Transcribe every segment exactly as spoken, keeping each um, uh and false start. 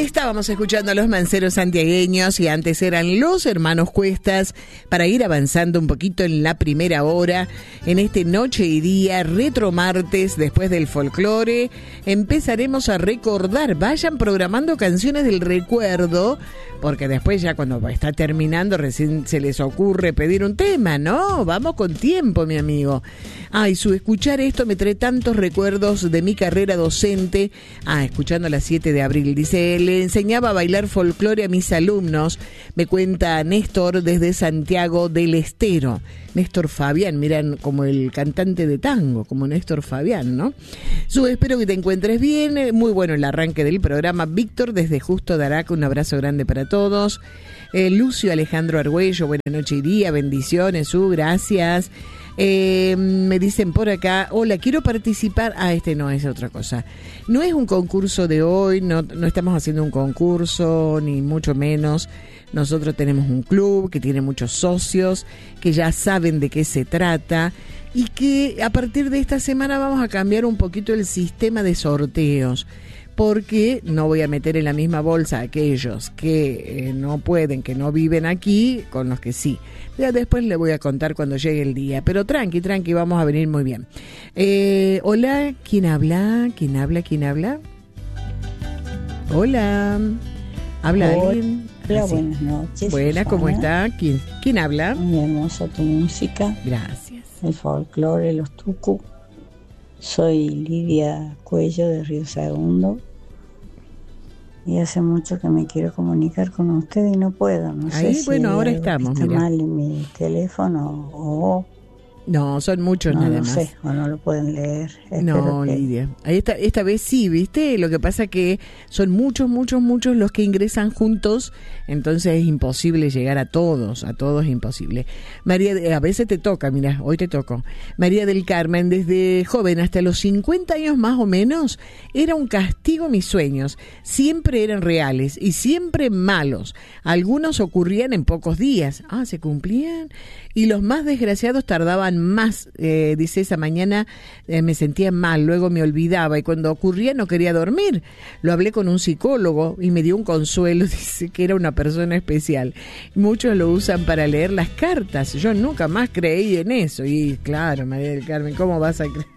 Estábamos escuchando a los manceros santiagueños y antes eran los hermanos Cuestas para ir avanzando un poquito en la primera hora, en este noche y día, retro martes, después del folclore. Empezaremos a recordar, vayan programando canciones del recuerdo, porque después ya cuando está terminando recién se les ocurre pedir un tema, ¿no? Vamos con tiempo, mi amigo. Ay, su escuchar esto me trae tantos recuerdos de mi carrera docente. Ah, escuchando la siete de abril, dice, le enseñaba a bailar folclore a mis alumnos, me cuenta Néstor desde Santiago del Estero. Néstor Fabián, miran, como el cantante de tango, como Néstor Fabián, ¿no? Su, espero que te encuentres bien, muy bueno el arranque del programa. Víctor desde Justo de Araca, un abrazo grande para todos. Eh, Lucio Alejandro Argüello, buena noche y día, bendiciones, su, gracias. Eh, me dicen por acá, hola, quiero participar. Ah, este no, es otra cosa. No es un concurso de hoy, no, no estamos haciendo un concurso, ni mucho menos. Nosotros tenemos un club que tiene muchos socios, que ya saben de qué se trata y que a partir de esta semana vamos a cambiar un poquito el sistema de sorteos. Porque no voy a meter en la misma bolsa a aquellos que eh, no pueden, que no viven aquí, con los que sí. Ya después les voy a contar cuando llegue el día. Pero tranqui, tranqui, vamos a venir muy bien. Eh, hola, ¿quién habla? ¿Quién habla? ¿Quién habla? Hola. ¿Habla Hola, alguien? Hola, ah, sí. Buenas noches. Buena, Susana. ¿cómo está? ¿Quién, quién habla? Muy hermosa tu música. Gracias. El folclore, los tucu. Soy Lidia Cuello de Río Segundo. Y hace mucho que me quiero comunicar con usted y no puedo. No Ahí, sé si bueno, hay ahora algo estamos, que está mira. mal en mi teléfono o No, son muchos no nada lo más. sé, o no lo pueden leer. No, Espero que... Lidia. Esta, esta vez sí, ¿viste? Lo que pasa que son muchos, muchos, muchos los que ingresan juntos, entonces es imposible llegar a todos, a todos es imposible. María, a veces te toca, mira, hoy te tocó. María del Carmen, desde joven hasta los cincuenta años más o menos, era un castigo mis sueños. Siempre eran reales y siempre malos. Algunos ocurrían en pocos días. Ah, se cumplían. Y los más desgraciados tardaban más. Eh, dice, esa mañana eh, me sentía mal, luego me olvidaba y cuando ocurría no quería dormir. Lo hablé con un psicólogo y me dio un consuelo, dice que era una persona especial. Muchos lo usan para leer las cartas. Yo nunca más creí en eso. Y claro, María del Carmen, ¿cómo vas a creer?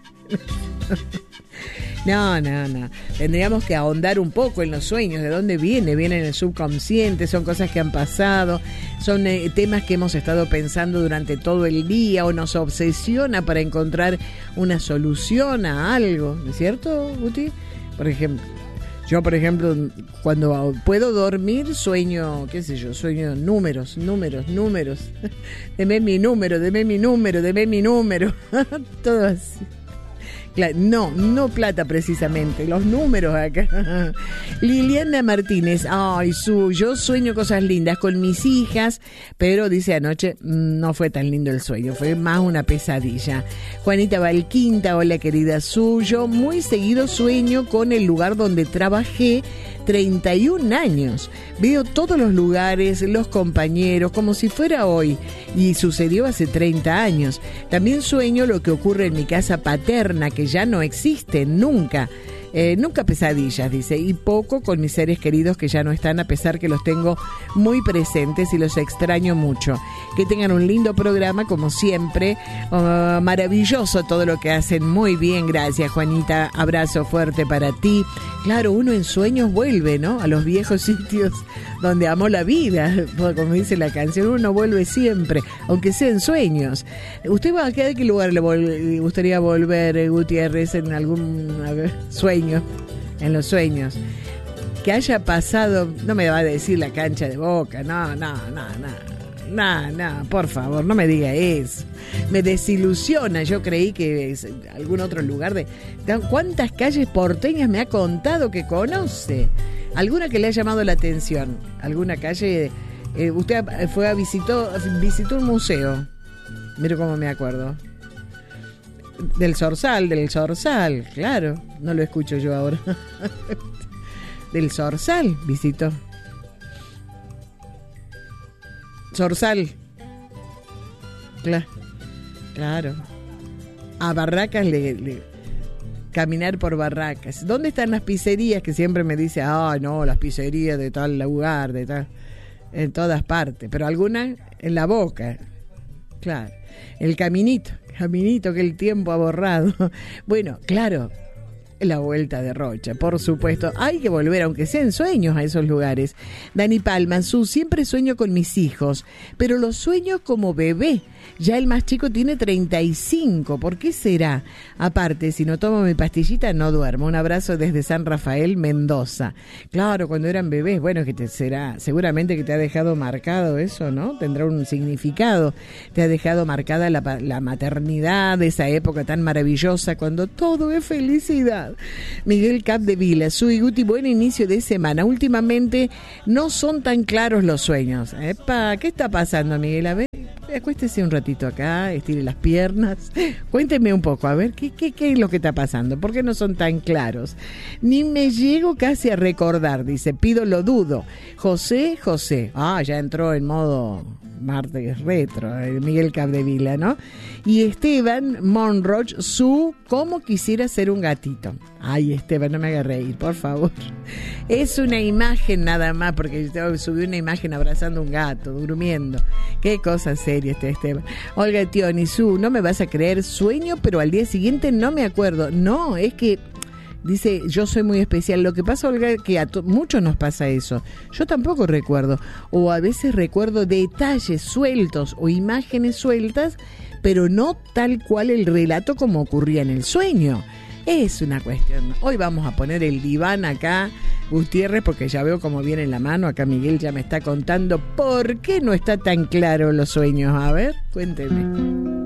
No, no, no. Tendríamos que ahondar un poco en los sueños. ¿De dónde viene? Viene en el subconsciente, son cosas que han pasado, son eh, temas que hemos estado pensando durante todo el día o nos obsesiona para encontrar una solución a algo, ¿no es cierto, Guti? Por ejemplo, yo, por ejemplo, cuando puedo dormir, sueño, qué sé yo, sueño números, números, números. Deme mi número, deme mi número, deme mi número. Todo así. No, no plata precisamente, los números acá. Liliana Martínez, ay, su, yo sueño cosas lindas con mis hijas, pero dice anoche no fue tan lindo el sueño, fue más una pesadilla. Juanita Valquinta, hola querida Su, yo muy seguido sueño con el lugar donde trabajé treinta y un años. Veo todos los lugares, los compañeros, como si fuera hoy. Y sucedió hace treinta años. También sueño lo que ocurre en mi casa paterna, que ya no existe nunca. Eh, nunca pesadillas, dice, y poco con mis seres queridos que ya no están, a pesar que los tengo muy presentes y los extraño mucho. Que tengan un lindo programa, como siempre. Uh, maravilloso todo lo que hacen. Muy bien, gracias, Juanita. Abrazo fuerte para ti. Claro, uno en sueños vuelve, ¿no? A los viejos sitios donde amó la vida. Como dice la canción, uno vuelve siempre, aunque sea en sueños. ¿Usted va a qué lugar le vol- gustaría volver, Gutiérrez, en algún ver, sueño? En los sueños que haya pasado, no me va a decir la cancha de Boca, no, no, no, no, no, no, por favor, no me diga eso, me desilusiona. Yo creí que es algún otro lugar de... ¿Cuántas calles porteñas me ha contado que conoce? ¿Alguna que le ha llamado la atención? ¿Alguna calle? Eh, usted fue a visitó, visitó un museo, mire cómo me acuerdo. Del Zorzal, del Zorzal, claro, no lo escucho yo ahora. Del Zorzal visitó. Zorzal. Claro. Claro. A Barracas le, le caminar por barracas. ¿Dónde están las pizzerías? Que siempre me dice, ah, no, las pizzerías de tal lugar, de tal, en todas partes, pero algunas en la boca. Claro, el caminito, caminito que el tiempo ha borrado. Bueno, claro, la vuelta de Rocha, por supuesto. Hay que volver, aunque sea en sueños, a esos lugares. Dani Palma, Su, siempre sueño con mis hijos, pero los sueño como bebé. Ya el más chico tiene treinta y cinco. ¿Por qué será? Aparte, si no tomo mi pastillita, no duermo. Un abrazo desde San Rafael, Mendoza. Claro, cuando eran bebés, bueno, que te será, seguramente que te ha dejado marcado eso, ¿no? Tendrá un significado. Te ha dejado marcada la, la maternidad, esa época tan maravillosa, cuando todo es felicidad. Miguel Capdevila, Su y Guti, buen inicio de semana. Últimamente no son tan claros los sueños. Epa, ¿qué está pasando, Miguel? A ver, acuéstese un ratito acá, estire las piernas. Cuénteme un poco, a ver, ¿qué, qué, qué es lo que está pasando? ¿Por qué no son tan claros? Ni me llego casi a recordar, dice, pido lo dudo. José, José. Ah, ya entró en modo martes retro, Miguel Capdevila, ¿no? Y Esteban Monroch, Su, ¿cómo quisiera ser un gatito? Ay, Esteban, no me haga reír, por favor. Es una imagen nada más, porque yo subí una imagen abrazando un gato, durmiendo. Qué cosa seria este Esteban. Olga Tioni, Su, no me vas a creer, sueño, pero al día siguiente no me acuerdo. No, es que dice, yo soy muy especial. Lo que pasa, Olga, que a to- muchos nos pasa eso. Yo tampoco recuerdo. O a veces recuerdo detalles sueltos o imágenes sueltas, pero no tal cual el relato como ocurría en el sueño. Es una cuestión. Hoy vamos a poner el diván acá, Gutiérrez, porque ya veo cómo viene en la mano. Acá Miguel ya me está contando por qué no está tan claro los sueños. A ver, cuénteme.